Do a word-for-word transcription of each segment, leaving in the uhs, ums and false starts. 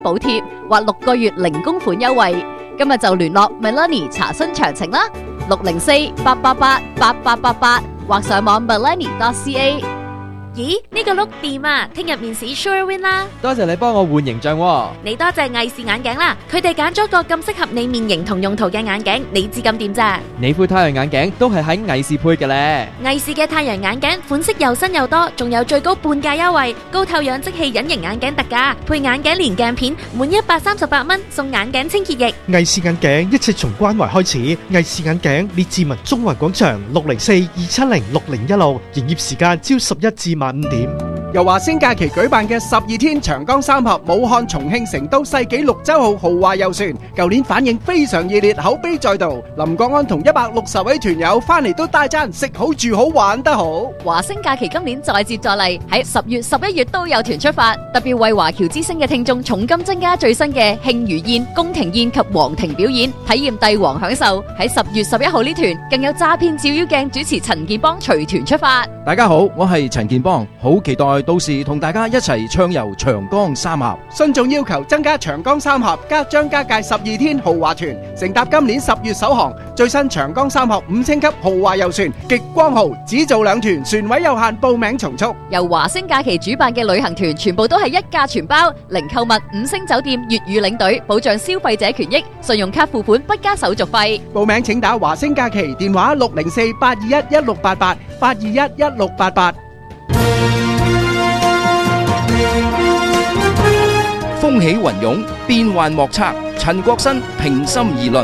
補貼或六個月零供款優惠。今日就聯絡 Melanie 查詢詳情啦，六零四八八八八八八八或上網 melanie dot c a。 咦，呢個碌掂啊！聽日面試 Sure Win 啦！ 多謝你幫我換形象喎。 你多謝藝視眼鏡啦，佢哋揀咗個咁適合你面型同用途嘅眼鏡，你知咁掂咋？ 你副太陽眼鏡都係喺藝視配嘅咧。 藝視嘅太陽眼鏡款式又新又多，仲有最高半價優惠，高透氧即棄隱形眼鏡特價，配眼鏡連鏡片，滿一百三十八蚊送眼鏡清潔液。 藝視眼鏡一切從關懷開始，藝視眼鏡列治文中環廣場六零四二七零六零一六，營業時間朝十一至晚五點。 由華星假期舉辦嘅十二天長江三峽武漢、重慶、成都世紀綠洲號豪華遊船，舊年反應非常熱烈，口碑再度。林國安同一百六十位團友翻嚟都大讚食好住好玩得好。 華星假期今年再接再厲，喺十月十一月都有團出發，特別為華僑之星嘅聽眾重金增加最新嘅慶餘宴、宮廷宴及皇庭表演，體驗帝王享受。喺十月十一號呢團更有詐騙照妖鏡主持陳建邦隨團出發。 大家好，我係陳建邦，好期待到時同大家一齊暢遊長江三峽。 信眾要求增加長江三峽加張家界十二天豪華團，乘搭今年十月首航最新長江三峽五星級豪華遊船極光號，只做兩團，船位有限，報名從速。 由華星假期主辦嘅旅行團全部都係一價全包，零購物、五星酒店、粵語領隊，保障消費者權益，信用卡付款不加手續費。 報名請打華星假期電話六零四八二一一六八八八二一一六八八。 風起雲湧，變幻莫測。陳國新平心而論。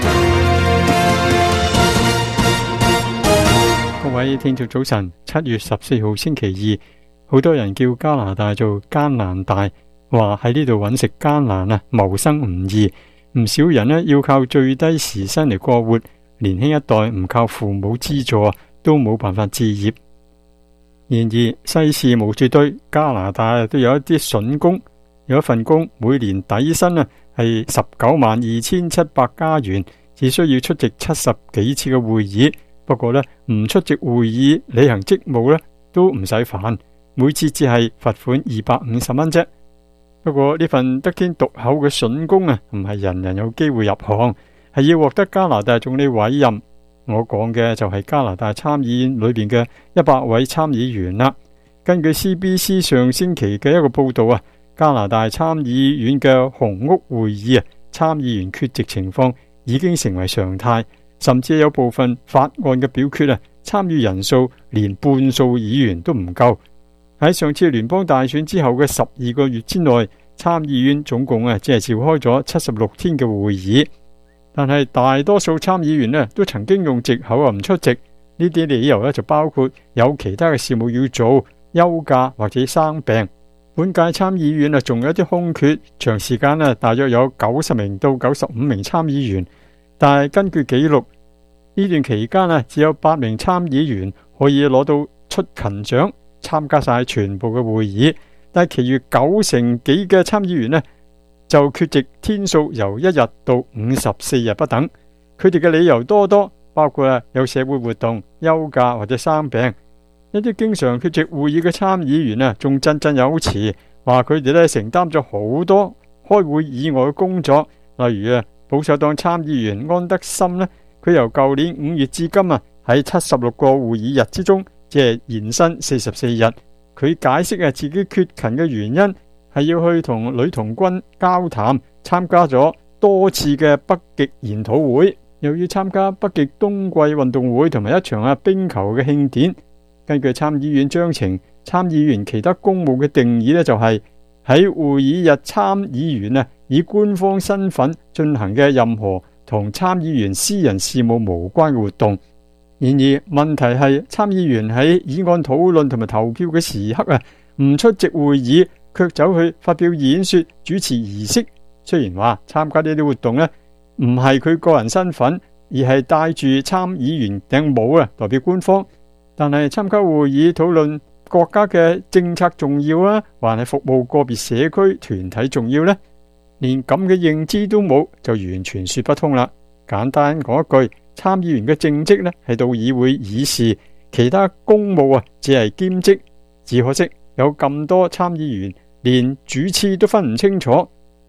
各位聽眾早晨，七月十四號星期二，好多人叫加拿大做艱難大，話喺呢度揾食艱難啊，謀生唔易。唔少人呢要靠最低時薪嚟過活，年輕一代唔靠父母資助都冇辦法置業。然而世事無絕對，加拿大都有一啲筍工。有一份工，每年底薪啊係十九萬二千七百加元，只需要出席七十幾次嘅會議。不過呢，唔出席會議履行職務呢都唔使煩，每次只係罰款二百五十蚊啫。不過呢份得天獨厚嘅筍工啊，唔係人人有機會入行，係要獲得加拿大總理委任。我講嘅就係加拿大參議院裏邊嘅一百位參議員啦。根據 C B C 上星期嘅一個報道啊，加拿大參議院嘅紅屋會議啊，參議員缺席情況已經成為常態，甚至有部分法案嘅表決啊，參與人數連半數議員都唔夠。喺上次聯邦大選之後嘅十二個月之內，參議院總共啊只係召開咗七十六天嘅會議，但係大多數參議員呢都曾經用藉口啊唔出席，呢啲理由呢就包括有其他嘅事務要做、休假或者生病。本屆參議院啊，仲有一啲空缺，長時間啊，大約有九十名到九十五名參議員。但係根據紀錄，呢段期間啊，只有八名參議員可以攞到出勤獎，參加晒全部嘅會議。但係其餘九成幾嘅參議員呢，就缺席天數由一日到五十四日不等。佢哋嘅理由多多，包括啊有社會活動、休假或者生病。一啲經常缺席會議嘅參議員啊，仲振振有詞，話佢哋咧承擔咗好多開會以外嘅工作，例如啊，保守黨參議員安德森呢，佢由舊年五月至今啊，喺七十六個會議日之中，只係延薪四十四日。佢解釋啊，自己缺勤嘅原因係要去同女童軍交談，參加咗多次嘅北極研討會，又要參加北極冬季運動會同埋一場啊冰球嘅慶典。根據參議院章程，參議員其他公務嘅定義呢，就係喺會議日參議員啊以官方身份進行嘅任何同參議員私人事務無關嘅活動。然而問題係參議員喺議案討論同埋投票嘅時刻啊，唔出席會議，卻走去發表演說、主持儀式。雖然話參加呢啲活動呢，唔係佢個人身份，而係戴住參議員頂帽啊，代表官方。但係參加會議討論國家嘅政策重要啊，還係服務個別社區團體重要呢？連咁嘅認知都冇，就完全說不通啦。簡單講一句，參議員嘅正職呢係到議會議事，其他公務啊只係兼職。只可惜有咁多參議員連主次都分唔清楚，